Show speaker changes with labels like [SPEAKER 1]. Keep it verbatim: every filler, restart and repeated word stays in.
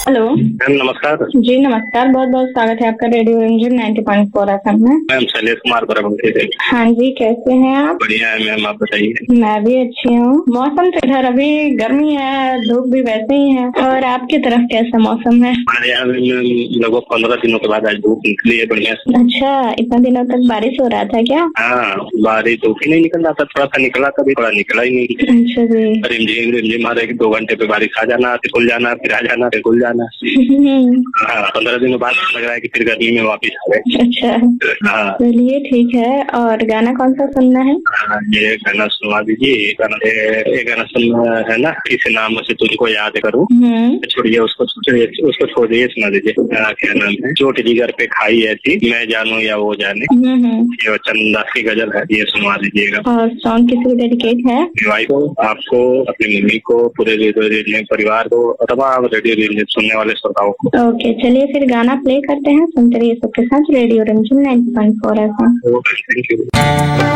[SPEAKER 1] Hello
[SPEAKER 2] ma'am नमस्कार।
[SPEAKER 1] जी नमस्कार, बहुत बहुत स्वागत है आपका radio Ranjan ninety point four FM में।
[SPEAKER 2] मैम शैलेश कुमार बराबंकी से।
[SPEAKER 1] हाँ जी, कैसे हैं आप?
[SPEAKER 2] बढ़िया है मैम, आप बताइए।
[SPEAKER 1] मैं भी अच्छी हूँ। मौसम तो इधर अभी गर्मी है, धूप भी वैसे ही है। और आपकी तरफ कैसा मौसम है?
[SPEAKER 2] हमारे यहाँ लगभग पंद्रह दिनों के बाद आज धूप निकली है बढ़िया से।
[SPEAKER 1] अच्छा, इतना दिनों तक बारिश हो रहा था क्या?
[SPEAKER 2] हाँ, बारिश धूप ही नहीं निकल रहा था, थोड़ा सा निकला कभी थोड़ा निकला ही नहीं।
[SPEAKER 1] अच्छा जी।
[SPEAKER 2] रिमझिम रिमझिम हर एक दो घंटे पे बारिश आ जाना, फिर खुल जाना, फिर आ जाना, फिर खुल जाना। हाँ, पंद्रह दिनों बाद लग रहा है कि फिर गर्मी में वापिस आ गए।
[SPEAKER 1] अच्छा,
[SPEAKER 2] हाँ
[SPEAKER 1] चलिए ठीक है। और गाना कौन सा सुनना है?
[SPEAKER 2] हाँ, ये गाना सुनवा दीजिए। ये गाना ये गाना सुनना है ना, इस नाम से तुझको याद करूँ। छोड़िए उसको, छोड़िए उसको, छोड़िए सुना दीजिए। क्या नाम है? चोट जिगर पे खाई ऐसी, मैं जानू या वो जाने। ये चंदास की गजल है, ये सुनवा दीजिएगा।
[SPEAKER 1] और सॉन्ग किसी को डेडिकेट है?
[SPEAKER 2] भाई को, आपको, अपनी मम्मी को, पूरे रेडियो परिवार को, तमाम रेडियो सुनने वाले श्रोताओं को।
[SPEAKER 1] ओके, चलिए फिर गाना प्ले करते हैं, सुनते रहिए सबके साथ radio Ranjan ninety point four FM.
[SPEAKER 2] Thank you.